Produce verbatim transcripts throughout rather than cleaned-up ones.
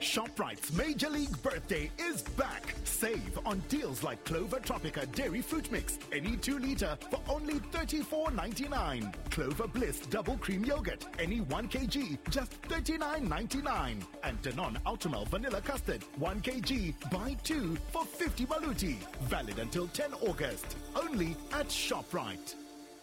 ShopRite's Major League Birthday is back. Save on deals like Clover Tropica Dairy Fruit Mix, any two litre for only thirty-four ninety-nine. Clover Bliss Double Cream Yogurt, any one kilogram, just thirty-nine ninety-nine. And Danone Ultimel Vanilla Custard, one kilogram, buy two for fifty baluti. Valid until the tenth of August. Only at ShopRite.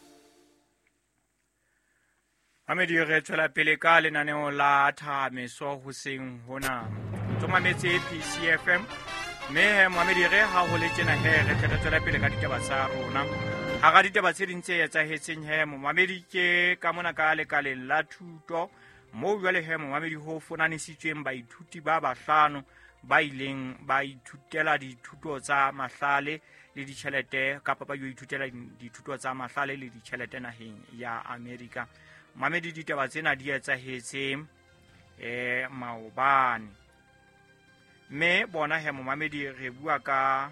Amedi re tswela pele ka lenaneo la Thamiso hoseng hona tsoma metse P C F M me Mohamedi re ha ho le tjena he re tla tswela pele ka ditaba tsa rona ha ga ditaba tse dintse ya tsa hetseng he Mohamedi ke ka mona ka le ka le la thuto mo jwale he Mohamedi ho funanisitsweng baithuti ba bahlano ba ileng ba ithutela dithuto tsa mahlale le ditjhelete kapa ba yo ithutela dithuto tsa mahlale le ditjhelete naheng ya America. Mohamedi ditaba tsena di etsahetse eh maobane me bona he Mohamedi re bua ka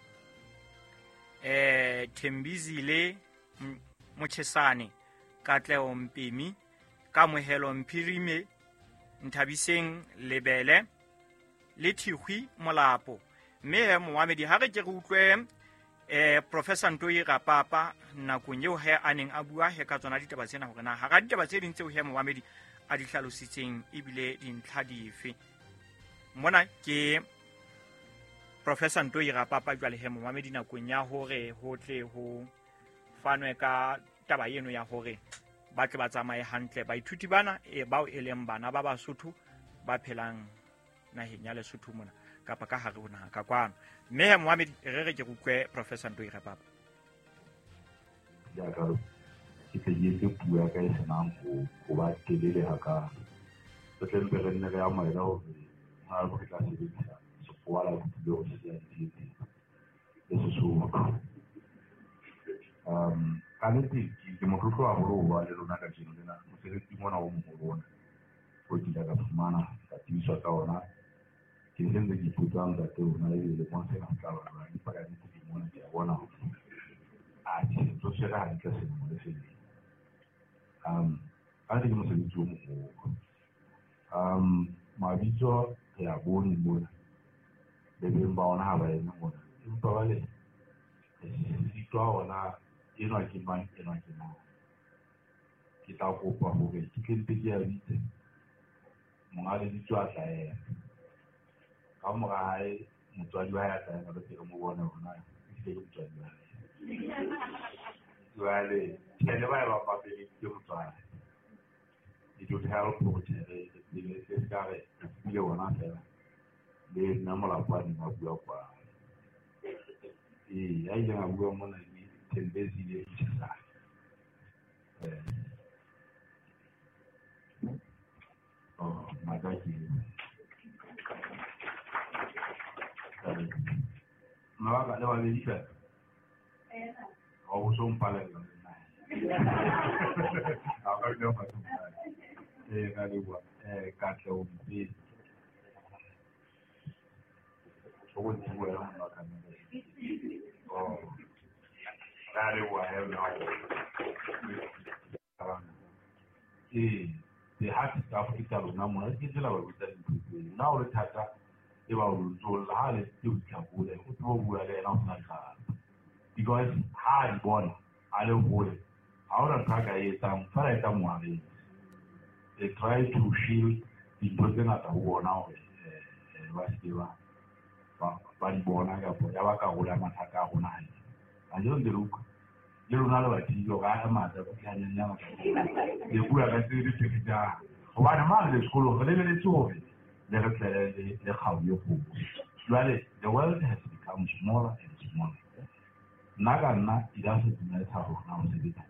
eh Thembizile Motshesane Katleo Mpimi ka Mohelo Mpirime Nthabiseng Lebele le Thikgwi Molapo me he Mohamedi ha re ke re utlwe eh Professor Ntoi Rapapa nakong eo he aneng a bua he ka tsona ditaba tsena hore na ha ga ditaba tse ding tseo he Mohamedi a di hlalositseng ebile dintlha dife mona ke Professor Ntoi Rapapa jwale he Mohamedi nakong ya hore ho tle ho fanwe ka taba eno ya hore ba tle ba tsamaye hantle baithuti bana e bao e leng bana ba Basotho ba phelang naheng ya Lesotho mona kapa ka hare hona ka kwano me he Mohamedi re re ke ukwe Professor Ntoi Rapapa ya ka ke tsetse bua ka isena go go ba telele ha ka so tle be re nne re ya maela ho ha go tla se ditsa so kwa la go se ya ditsi eso so um kaneti ke mo tlo a go ba le rona ka tseno lena mo se re timona o mo bona go tla ka fumana ka tiso ka ona ke sentse ke putsang ka teo na le le mo se na tla ba ni pa ka di mo na ya bona a ke so se ra ka se mo le se um a di mo se di tsomo um ma bitso ya boni bona le be ba ona ha ba ena bona impa ba le di twa ona e no ke mang e no ke mang ke ta go pa ho ke ke ke ya ditse mo ga le di tswa tla e ka mo ga e motswadi wa ya tla ga re mo bona bona ke ke motswadi wa wale ene ba ba pa be ke motswadi it would help with the the guy le ona tla le na mo la kwa ni ma bua kwa e ya ile ga bua mo na ni tendezi le tsaka eh oh magaki ma ga le wa le dita eh o so un pala le na a ga le fa eh ga le wa eh ka tlo bi so wo ni wo ya ma ka ni oh ga le wa he na eh the heart of Africa na mo ke tsela wa botsa dithuto na o le thata e ba o zo la le tu ka bole o tlo bua le na o na ka because hard born a le bole ha o ra ka ga e tsa mfara e tsa mo ale they try to shield the person at a war now eh ba se ba ba ba di bona ga bo ya ba ka gola mathaka a gona ha a jo de ruka le rona le ba tilo ga ma tsa go ya nya le bua ka tse di tshita go ba na ma le skolo ga le le tsove le re tle le le ga yo go jwale the world has become smaller and smaller naga nna it doesn't matter how now se di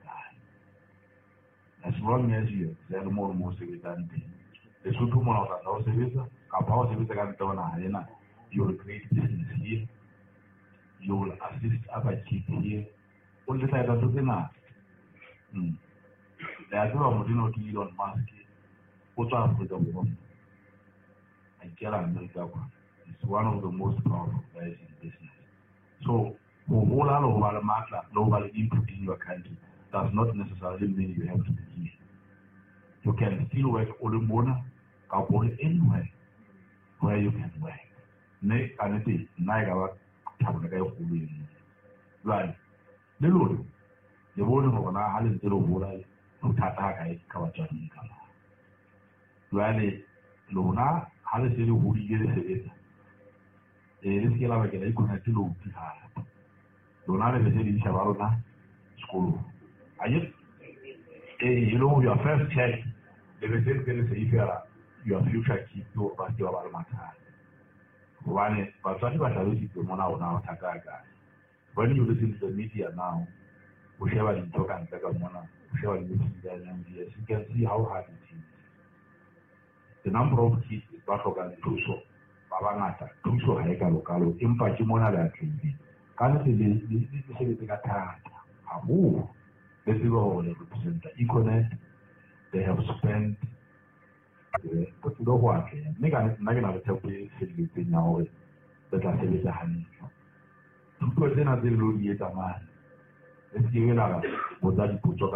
as long as you are more more significant the sutu mo na ta se visa ka pa se visa ka ntona hena you will create business here you will assist other people here all the time to na mm da do mo dino ti Elon Musk o tsa go da bo I tell America is one of the most powerful guys in business so for all over the market global input in your country does not necessarily mean you have to be here. You can still work all the morning, or anywhere. where you can work. Next, I say, Niagara, Tabaka, right? The Lord, the word of an island, the Lord, who Tataka, Kawajan. Right? Luna, how is it who you get it? This girl, I couldn't do it. Luna is in Shavarona school. I just, you know, your first check, the result is if you are your future kid to about your matter. One, but what you are looking to Mona now, Tagaga. When you listen to the media now, whichever you talk and take a Mona, whichever you listen to the M D S, you can see how hard it is. The number of kids is back organized so Babanata, Tuso Heka Localo, Impachimona that can be. Can you say the Gata? Abu, this is all they represent the Econet. They have spent what you know what? Nigga, Nagana tell me, Philippine now, that I say, honey. Because then I did really a man. Let's give it a what that you put